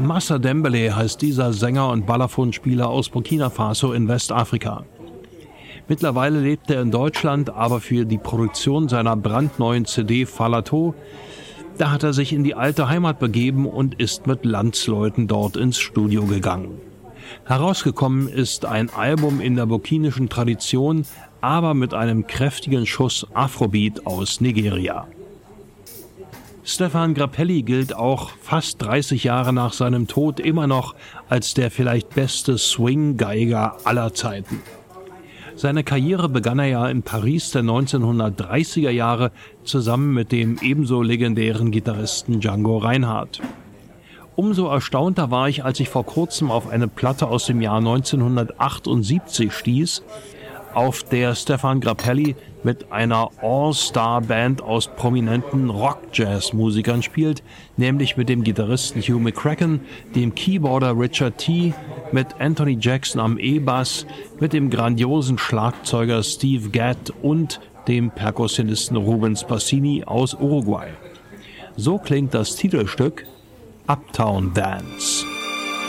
Massa Dembele heißt dieser Sänger und Balafon-Spieler aus Burkina Faso in Westafrika. Mittlerweile lebt er in Deutschland, aber für die Produktion seiner brandneuen CD Falato, da hat er sich in die alte Heimat begeben und ist mit Landsleuten dort ins Studio gegangen. Herausgekommen ist ein Album in der burkinischen Tradition, aber mit einem kräftigen Schuss Afrobeat aus Nigeria. Stéphane Grappelli gilt auch fast 30 Jahre nach seinem Tod immer noch als der vielleicht beste Swing-Geiger aller Zeiten. Seine Karriere begann er ja in Paris der 1930er Jahre zusammen mit dem ebenso legendären Gitarristen Django Reinhardt. Umso erstaunter war ich, als ich vor kurzem auf eine Platte aus dem Jahr 1978 stieß, auf der Stéphane Grappelli mit einer All-Star-Band aus prominenten Rock-Jazz-Musikern spielt, nämlich mit dem Gitarristen Hugh McCracken, dem Keyboarder Richard T., mit Anthony Jackson am E-Bass, mit dem grandiosen Schlagzeuger Steve Gadd und dem Perkussionisten Rubens Bassini aus Uruguay. So klingt das Titelstück Uptown Dance.